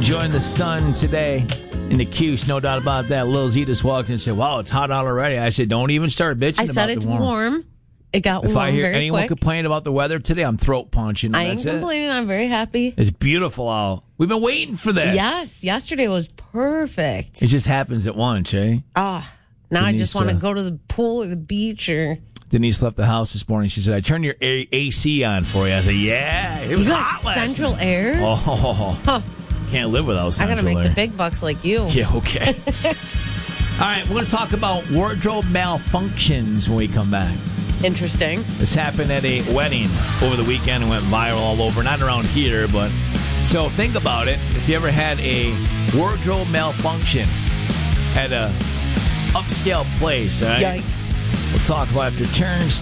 Enjoying the sun today in the Cuse, no doubt about that. Lil Z just walked in and said, wow, it's hot out already. I said, don't even start bitching about the warm. I said it's warm. It got warm If I hear very anyone quick. complain about the weather today, I'm throat punching. I ain't complaining. I'm very happy. It's beautiful out. We've been waiting for this. Yes, yesterday was perfect. It just happens at once, eh? Now I just want to go to the pool or the beach or... Denise left the house this morning. She said, I turned your AC on for you. I said, yeah. It was You got hot last central night. air? Oh, can't live without I central got to make air. the big bucks like you. Yeah, okay. All right, we're going to talk about wardrobe malfunctions when we come back. Interesting. This happened at a wedding over the weekend and went viral all over. Not around here, but... So think about it. If you ever had a wardrobe malfunction at a upscale place, all right? Yikes. We'll talk about after turns.